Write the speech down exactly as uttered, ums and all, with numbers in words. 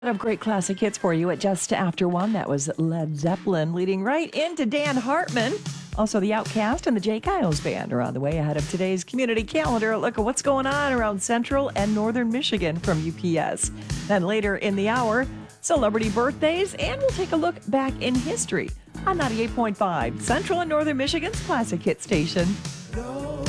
Of great classic hits for you at just after one. That was Led Zeppelin leading right into Dan Hartman. Also, the Outcast and the Jay Giles Band are on the way ahead of today's community calendar. A look at what's going on around central and northern Michigan from U P S. Then later in the hour, celebrity birthdays, and we'll take a look back in history on ninety-eight point five, Central and Northern Michigan's classic hit station. No.